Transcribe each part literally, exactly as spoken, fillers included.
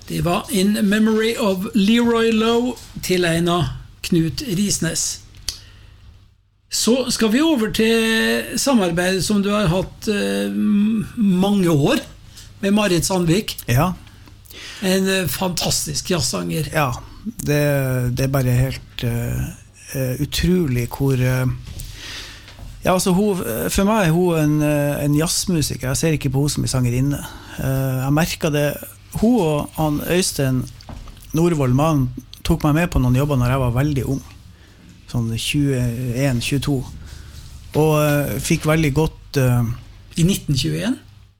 Det var In Memory of Leroy Lowe til en av Knut Risnes. Så skal vi over til samarbeid som du har hatt eh, mange år med Marit Sandvik. Ja. En eh, fantastisk jazzsanger. Ja, det, det er bare helt uh, utrolig hvor... Uh, ja, altså, hun, for meg er hun en, en jazzmusiker. Jeg ser ikke på hun som en sangerinne. Uh, jeg merket det. Hun og han Øystein Norvold, man tok meg med på noen jobber når jeg var veldig ung. Sånn tjueen tjueto. Og uh, fikk veldig godt... Uh, I nitten tjueen?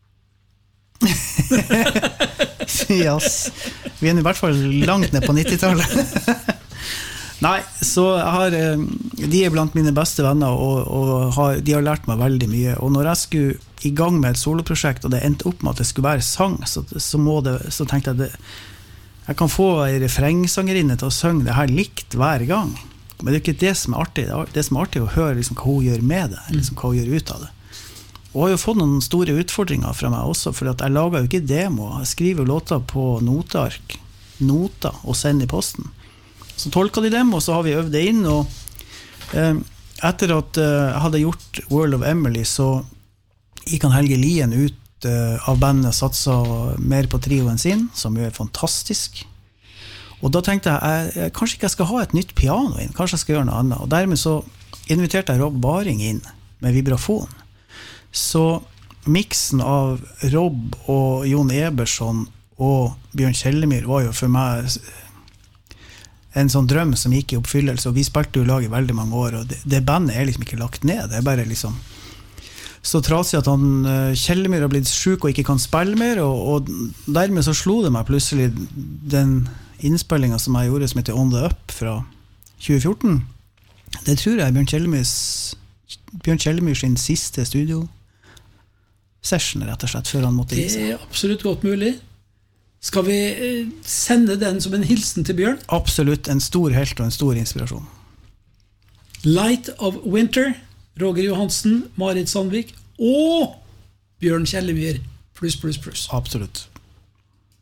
Yes. Vi er i hvert fall langt ned på nittitallet. Nei, så jeg har, de er blant mine beste venner, og, og har, de har lært meg veldig mye. Og når jeg skulle i gang med et soloprosjekt, og det endte opp med at det skulle være sang, så, så, må det, så tenkte jeg det, jeg kan få en refrengsangerinne til å synge det her likt hver gang. Men det er ikke det som er artig. Det som er artig er å høre liksom, hva hun gjør med det, liksom, hva hun gjør ut av det. Og jeg har jo fått noen store utfordringer fra meg også, for jeg lager jo ikke demo. Jeg skriver låter på noteark, noter, og sender i posten. Så tolket de dem, og så har vi øvd det inn, og eh, etter at eh, jeg hadde gjort World of Emily, så gikk han Helge Lien ut eh, av bandet, satset mer på trioen sin, som jo er fantastisk. Og da tenkte jeg, jeg, jeg kanskje ikke jeg skal ha et nytt piano inn, kanskje jeg skal gjøre noe annet. Og dermed så inviterte jeg Rob Baring inn med vibrafon. Så mixen av Rob og Jon Eberson og Bjørn Kjellemyr var jo for meg en sånn drøm som gikk i oppfyllelse, og vi spilte jo lag i veldig mange år, og det, det bandet er liksom ikke lagt ned, det er bare liksom så trasig at han Kjellemyr har blitt syk og ikke kan spille mer, og, og dermed så slo det meg plutselig den innspillingen som jeg gjorde som heter On The Up fra tjue fjorten. Det tror jeg er Bjørn Kjellemyrs Bjørn Kjellemyr sin siste studio session, rett og slett, før han måtte gi seg. Det er absolutt godt mulig. Skal vi sende den som en hilsen til Bjørn? Absolutt, en stor helt og en stor inspirasjon. Light of Winter, Roger Johansen, Marit Sandvik og Bjørn Kjellemyr, pluss, pluss, pluss. Absolutt.